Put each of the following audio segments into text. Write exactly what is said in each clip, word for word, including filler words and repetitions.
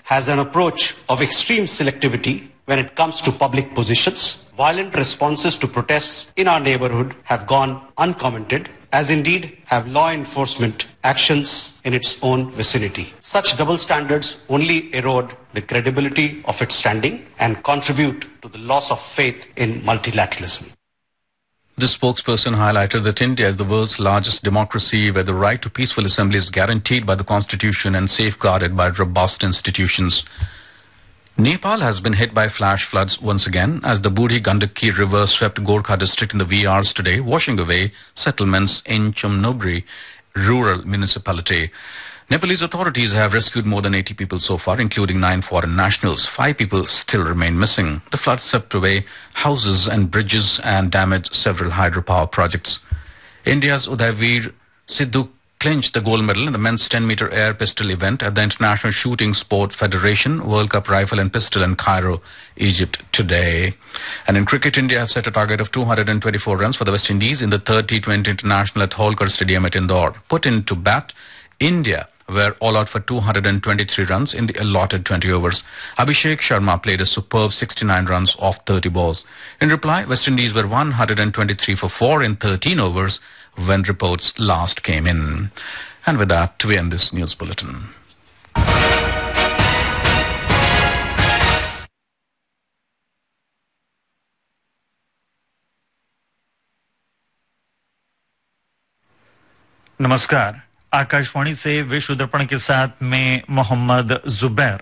has an approach of extreme selectivity when it comes to public positions. Violent responses to protests in our neighborhood have gone uncommented, as indeed have law enforcement actions in its own vicinity. Such double standards only erode the credibility of its standing and contribute to the loss of faith in multilateralism. The spokesperson highlighted that India is the world's largest democracy, where the right to peaceful assembly is guaranteed by the constitution and safeguarded by robust institutions. Nepal has been hit by flash floods once again as the Budi Gandaki river swept Gorkha district in the wee hours today, washing away settlements in Chumnobri rural municipality. Nepalese authorities have rescued more than eighty people so far, including nine foreign nationals. Five people still remain missing. The floods swept away houses and bridges and damaged several hydropower projects. India's Udayveer Sidhu clinched the gold medal in the men's ten meter air pistol event at the International Shooting Sport Federation World Cup Rifle and Pistol in Cairo, Egypt today. And in cricket, India have set a target of two hundred twenty-four runs for the West Indies in the third T twenty International at Holkar Stadium at Indore. Put into bat, India were all out for two hundred twenty-three runs in the allotted twenty overs. Abhishek Sharma played a superb sixty-nine runs off thirty balls. In reply, West Indies were one hundred twenty-three for four in thirteen overs when reports last came in. And with that, we end this news bulletin. नमस्कार, आकाशवाणी से विश्व दर्पण के साथ मैं मोहम्मद जुबैर।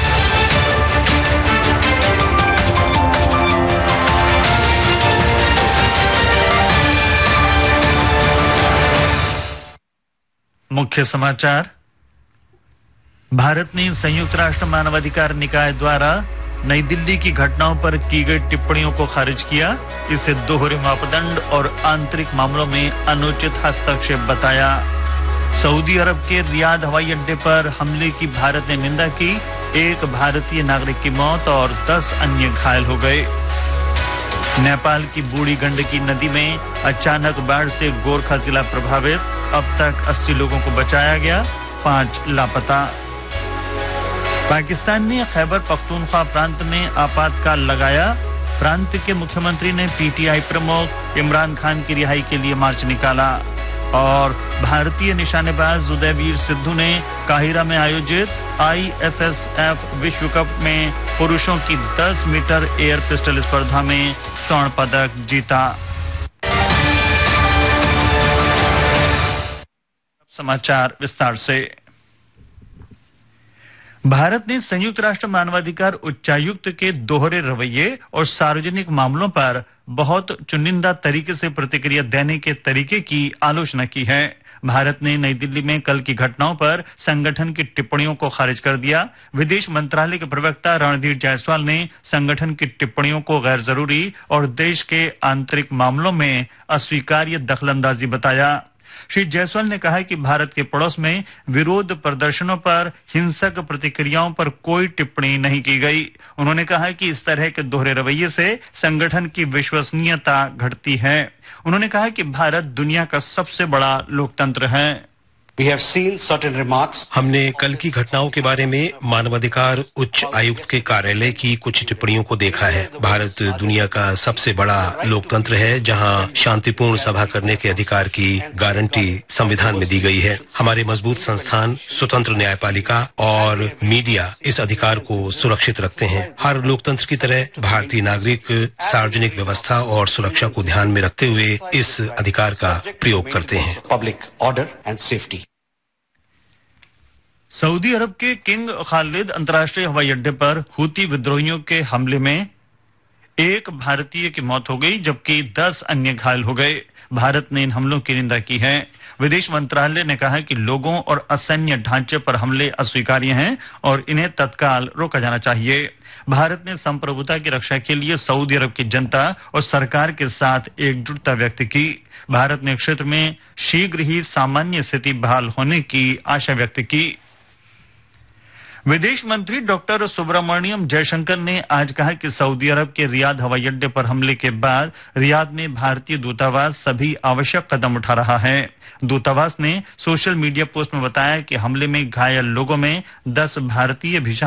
मुख्य समाचार। भारत ने संयुक्त राष्ट्र मानवाधिकार निकाय द्वारा नई दिल्ली की घटनाओं पर की गई टिप्पणियों को खारिज किया। इसे दोहरे मापदंड और आंतरिक मामलों में अनुचित हस्तक्षेप बताया। सऊदी अरब के रियाद हवाई अड्डे पर हमले की भारत ने निंदा की। एक भारतीय नागरिक की मौत और दस अन्य घायल हो गए। नेपाल की बूढ़ी गंडकी नदी में अचानक बाढ़ से गोरखा जिला प्रभावित। अब तक अस्सी लोगों को बचाया गया, पांच लापता। पाकिस्तान ने खैबर पख्तूनख्वा प्रांत में आपातकाल लगाया। प्रांत के मुख्यमंत्री ने पीटीआई प्रमुख इमरान खान की रिहाई के लिए मार्च निकाला। और भारतीय निशानेबाज उदयवीर सिद्धू ने काहिरा में आयोजित आईएसएसएफ विश्व कप में पुरुषों की दस मीटर एयर पिस्टल स्पर्धा में स्वर्ण पदक जीता। समाचार विस्तार से। भारत ने संयुक्त राष्ट्र मानवाधिकार उच्चायुक्त के दोहरे रवैये और सार्वजनिक मामलों पर बहुत चुनिंदा तरीके से प्रतिक्रिया देने के तरीके की आलोचना की है। भारत ने नई दिल्ली में कल की घटनाओं पर संगठन की टिप्पणियों को खारिज कर दिया। विदेश मंत्रालय के प्रवक्ता रणधीर जायसवाल ने संगठन की टिप्पणियों को गैर जरूरी और देश के आंतरिक मामलों में अस्वीकार्य दखलंदाजी बताया। श्री जायसवाल ने कहा कि भारत के पड़ोस में विरोध प्रदर्शनों पर हिंसक प्रतिक्रियाओं पर कोई टिप्पणी नहीं की गई। उन्होंने कहा कि इस तरह के दोहरे रवैये से संगठन की विश्वसनीयता घटती है। उन्होंने कहा कि भारत दुनिया का सबसे बड़ा लोकतंत्र है। We have seen certain remarks. हमने कल की घटनाओं के बारे में मानवाधिकार उच्च आयुक्त के कार्यालय की कुछ टिप्पणियों को देखा है। भारत दुनिया का सबसे बड़ा लोकतंत्र है, जहां शांतिपूर्ण सभा करने के अधिकार की गारंटी संविधान में दी गई है। हमारे मजबूत संस्थान, स्वतंत्र न्यायपालिका और मीडिया इस अधिकार को सुरक्षित रखते हैं। हर लोकतंत्र की तरह भारतीय नागरिक सार्वजनिक व्यवस्था और सुरक्षा को ध्यान में रखते हुए इस अधिकार का प्रयोग करते हैं। Public order and safety. Saudi अरब के किंग खालिद अंतर्राष्ट्रीय हवाई अड्डे पर हुती विद्रोहियों के हमले में एक भारतीय की मौत हो गई, जबकि दस अन्य घायल हो गए। भारत ने इन हमलों की निंदा की है। विदेश मंत्रालय ने कहा कि लोगों और असैन्य ढांचे पर हमले अस्वीकार्य हैं और इन्हें तत्काल रोका जाना चाहिए। भारत ने संप्रभुता की रक्षा के लिए सऊदी अरब की जनता और सरकार के साथ एकजुटता व्यक्त की। भारत ने क्षेत्र में शीघ्र ही सामान्य स्थिति बहाल होने की आशा व्यक्त की। विदेश मंत्री डॉक्टर सुब्रमण्यम जयशंकर ने आज कहा कि सऊदी अरब के रियाद हवाई अड्डे पर हमले के बाद रियाद में भारतीय दूतावास सभी आवश्यक कदम उठा रहा है। दूतावास ने सोशल मीडिया पोस्ट में बताया कि हमले में घायल लोगों में दस भारतीय भी